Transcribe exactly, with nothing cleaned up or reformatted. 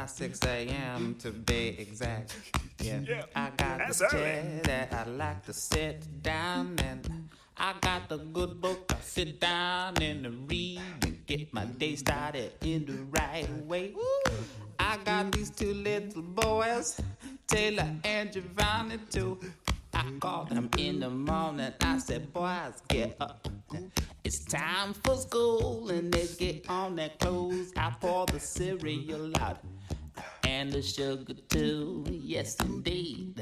six a.m. to be exact. Yeah, Yeah, I got that's the early. chair that I like to sit down and I got the good book. I sit down and read and get my day started in the right way. I got these two little boys, Taylor and Giovanni too. I called them in the morning. I said, boys, get up. It's time for school. And they get on their clothes. I pour the cereal out and the sugar too. Yes, indeed.